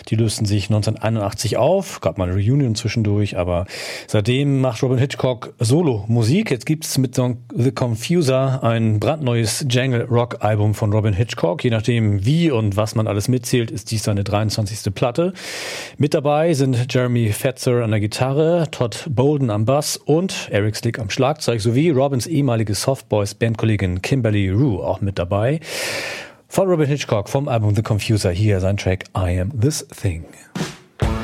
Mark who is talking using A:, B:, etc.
A: Die lösten sich 1981 auf, gab mal eine Reunion zwischendurch, aber seitdem macht Robyn Hitchcock Solo-Musik. Jetzt gibt's mit Song The Confuser ein brandneues Jangle-Rock-Album von Robyn Hitchcock. Je nachdem wie und was man alles mitzählt, ist dies seine 23. Platte. Mit dabei sind Jeremy Fetzer an der Gitarre, Todd Bolden am Bass und Eric Slick am Schlagzeug sowie Robins ehemalige Softboys-Bandkollegin Kimberly Rue auch mit dabei. Von Robyn Hitchcock vom Album The Confuser hier sein Track I Am This Thing.